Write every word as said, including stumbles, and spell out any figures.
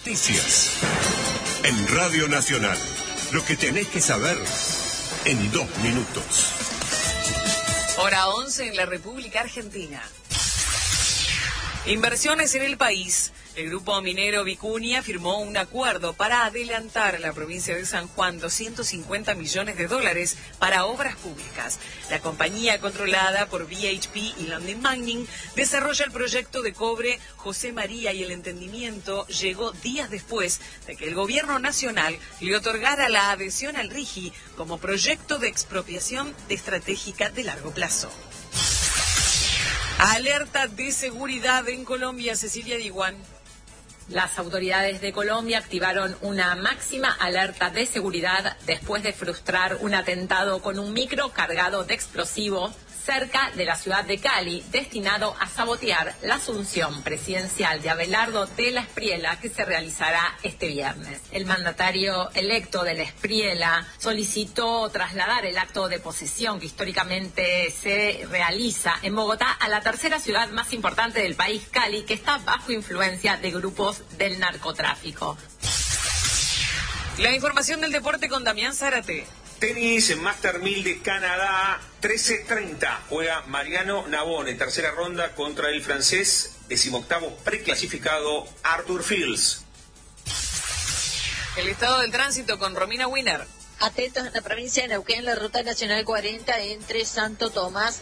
Noticias. En Radio Nacional. Lo que tenés que saber en dos minutos. Hora once en la República Argentina. Inversiones en el país. El grupo minero Vicuña firmó un acuerdo para adelantar a la provincia de San Juan doscientos cincuenta millones de dólares para obras públicas. La compañía controlada por B H P y Lundin Mining desarrolla el proyecto de cobre José María y el entendimiento llegó días después de que el gobierno nacional le otorgara la adhesión al RIGI como proyecto de expropiación estratégica de largo plazo. Alerta de seguridad en Colombia, Cecilia Diguán. Las autoridades de Colombia activaron una máxima alerta de seguridad después de frustrar un atentado con un micro cargado de explosivos cerca de la ciudad de Cali, destinado a sabotear la asunción presidencial de Abelardo de la Espriella, que se realizará este viernes. El mandatario electo de la Espriella solicitó trasladar el acto de posesión que históricamente se realiza en Bogotá a la tercera ciudad más importante del país, Cali, que está bajo influencia de grupos del narcotráfico. La información del deporte con Damián Zárate. Tenis, Master mil de Canadá, trece treinta. Juega Mariano Navone en tercera ronda contra el francés, decimoctavo preclasificado Arthur Fields. El estado del tránsito con Romina Wiener. Atentos en la provincia de Neuquén, la ruta nacional cuarenta entre Santo Tomás